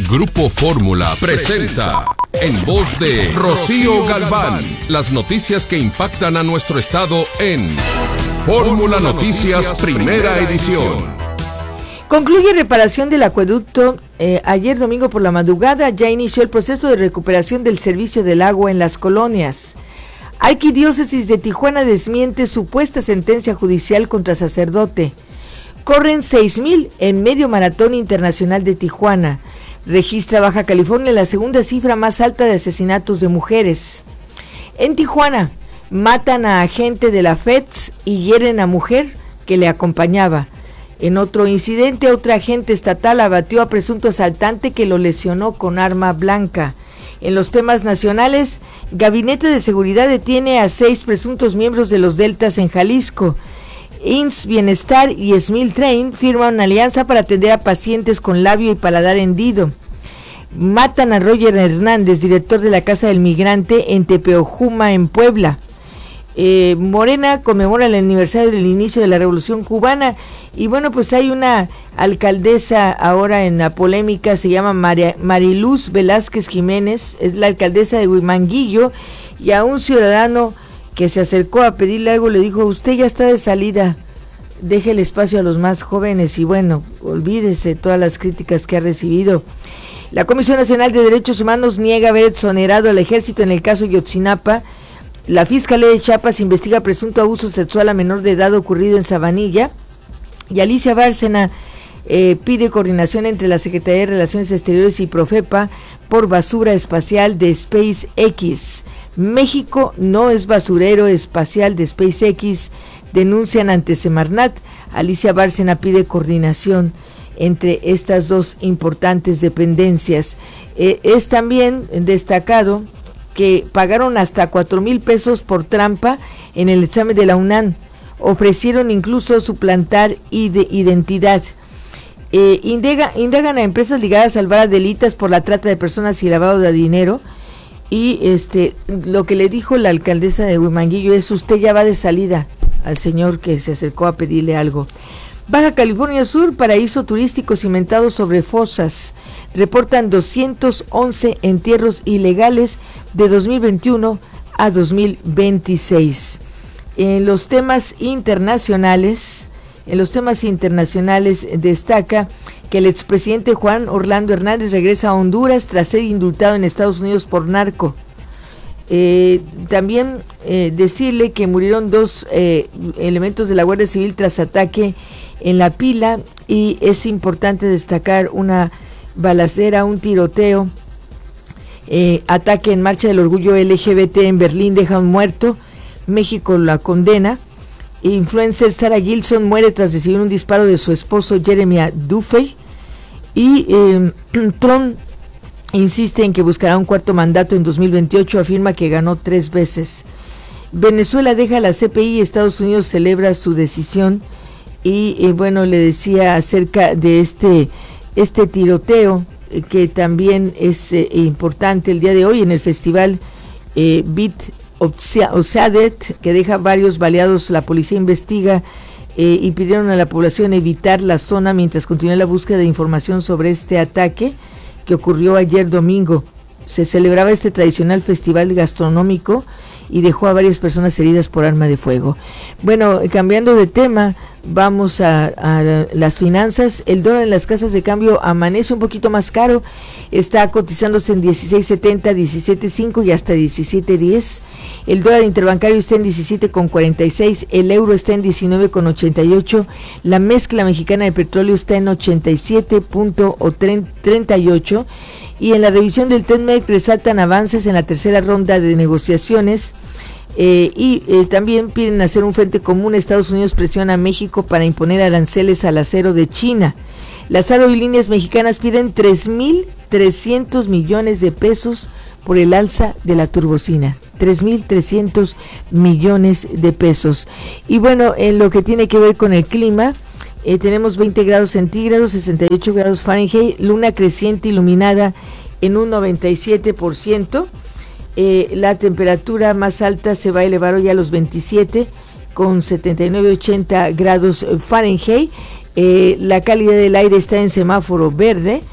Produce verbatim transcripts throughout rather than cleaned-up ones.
Grupo Fórmula presenta, en voz de Rocío Galván, las noticias que impactan a nuestro estado en Fórmula Noticias Primera Edición. Concluye reparación del acueducto. Eh, ayer domingo por la madrugada ya inició el proceso de recuperación del servicio del agua en las colonias. Arquidiócesis de Tijuana desmiente supuesta sentencia judicial contra sacerdote. Corren seis mil en medio maratón internacional de Tijuana. Registra Baja California la segunda cifra más alta de asesinatos de mujeres. En Tijuana matan a agente de la F E D S y hieren a mujer que le acompañaba. En otro incidente, otra agente estatal abatió a presunto asaltante que lo lesionó con arma blanca. En los temas nacionales, Gabinete de Seguridad detiene a seis presuntos miembros de los Deltas en Jalisco. I M S S Bienestar y Smiltrain firman una alianza para atender a pacientes con labio y paladar hendido. Matan a Roger Hernández, director de la Casa del Migrante en Tepeojuma, en Puebla. Eh, Morena conmemora el aniversario del inicio de la Revolución Cubana y bueno, pues hay una alcaldesa ahora en la polémica, se llama María, Mariluz Velázquez Jiménez, es la alcaldesa de Huimanguillo, y a un ciudadano que se acercó a pedirle algo le dijo: usted ya está de salida, deje el espacio a los más jóvenes. Y bueno, olvídese todas las críticas que ha recibido. La Comisión Nacional de Derechos Humanos niega haber exonerado al ejército en el caso Yotzinapa. La Fiscalía de Chiapas investiga presunto abuso sexual a menor de edad ocurrido en Sabanilla. Y Alicia Bárcena eh, pide coordinación entre la Secretaría de Relaciones Exteriores y Profepa por basura espacial de SpaceX. México no es basurero espacial de SpaceX, denuncian ante Semarnat. Alicia Bárcena pide coordinación entre estas dos importantes dependencias. Eh, es también destacado que pagaron hasta cuatro mil pesos por trampa en el examen de la UNAM. Ofrecieron incluso suplantar ide- identidad. Eh, indega, indagan a empresas ligadas a salvar a delitas por la trata de personas y lavado de dinero. Y este lo que le dijo la alcaldesa de Huimanguillo es: usted ya va de salida, al señor que se acercó a pedirle algo. Baja California Sur, paraíso turístico cimentado sobre fosas. Reportan doscientos once entierros ilegales de dos mil veintiuno a dos mil veintiséis. En los temas internacionales, en los temas internacionales destaca que el expresidente Juan Orlando Hernández regresa a Honduras tras ser indultado en Estados Unidos por narco. Eh, también eh, decirle que murieron dos eh, elementos de la Guardia Civil tras ataque en La Pila, y es importante destacar una balacera, un tiroteo, eh, ataque en Marcha del Orgullo L G B T en Berlín, deja un muerto. México la condena. Influencer Sarah Gilson muere tras recibir un disparo de su esposo Jeremy Duffey. Y eh, Trump insiste en que buscará un cuarto mandato en dos mil veintiocho, afirma que ganó tres veces. Venezuela deja la C P I y Estados Unidos celebra su decisión. Y eh, bueno, le decía acerca de este, este tiroteo eh, que también es eh, importante el día de hoy en el festival eh, Beat Osadet, que deja varios baleados. La policía investiga eh, y pidieron a la población evitar la zona mientras continúa la búsqueda de información sobre este ataque que ocurrió ayer domingo. Se celebraba este tradicional festival gastronómico y dejó a varias personas heridas por arma de fuego. Bueno, cambiando de tema, vamos a, a las finanzas. El dólar en las casas de cambio amanece un poquito más caro, está cotizándose en dieciséis setenta, diecisiete cinco y hasta diecisiete diez. El dólar interbancario está en diecisiete cuarenta y seis, el euro está en diecinueve ochenta y ocho, la mezcla mexicana de petróleo está en ochenta y siete treinta y ocho. Y en la revisión del TEMEC resaltan avances en la tercera ronda de negociaciones eh, y eh, también piden hacer un frente común. Estados Unidos presiona a México para imponer aranceles al acero de China. Las aerolíneas mexicanas piden tres mil trescientos millones de pesos por el alza de la turbocina. tres mil trescientos millones de pesos. Y bueno, en lo que tiene que ver con el clima, Eh, tenemos veinte grados centígrados, sesenta y ocho grados Fahrenheit, luna creciente iluminada en un noventa y siete por ciento. Eh, la temperatura más alta se va a elevar hoy a los veintisiete con setenta y nueve ochenta grados Fahrenheit. Eh, la calidad del aire está en semáforo verde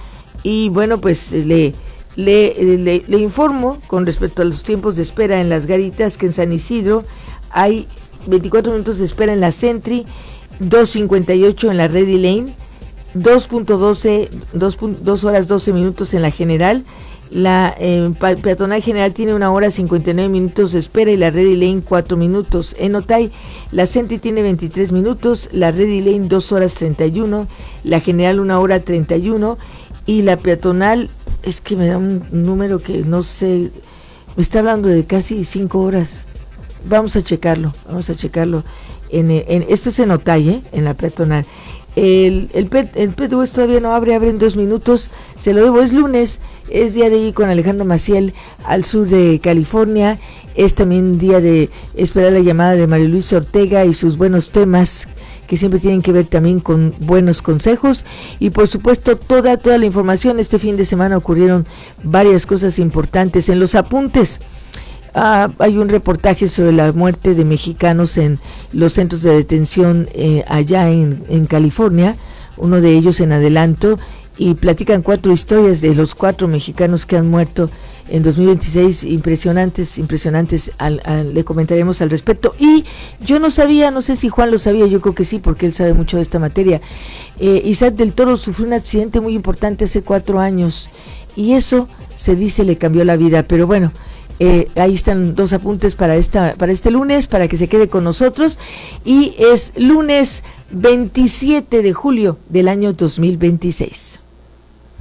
Y bueno, pues le, le, le, le informo con respecto a los tiempos de espera en las garitas que en San Isidro hay veinticuatro minutos de espera en la Sentry, dos cincuenta y ocho en la Ready Lane, dos punto doce, dos horas doce minutos en la General. La eh, peatonal general tiene una hora cincuenta y nueve minutos de espera y la Ready Lane cuatro minutos. En Otay, la Sentry tiene veintitrés minutos, la Ready Lane dos horas treinta y uno, la general una hora treinta y uno y la peatonal, es que me da un número que no sé, me está hablando de casi cinco horas. Vamos a checarlo, vamos a checarlo. En, en, esto es en Otay, ¿eh? En la peatonal. El, el, el P D U S todavía no abre, abre en dos minutos, se lo debo, es lunes, es día de ir con Alejandro Maciel al sur de California, es también día de esperar la llamada de María Luisa Ortega y sus buenos temas que siempre tienen que ver también con buenos consejos y por supuesto toda, toda la información. Este fin de semana ocurrieron varias cosas importantes. En los apuntes, Ah, hay un reportaje sobre la muerte de mexicanos en los centros de detención eh, allá en, en California, uno de ellos en adelanto, y platican cuatro historias de los cuatro mexicanos que han muerto en dos mil veintiséis, impresionantes, impresionantes, al, al, le comentaremos al respecto. Y yo no sabía, no sé si Juan lo sabía, yo creo que sí, porque él sabe mucho de esta materia. eh, Isaac del Toro sufrió un accidente muy importante hace cuatro años, y eso se dice le cambió la vida, pero bueno, Eh, ahí están dos apuntes para esta para este lunes, para que se quede con nosotros. Y es lunes veintisiete de julio del año dos mil veintiséis.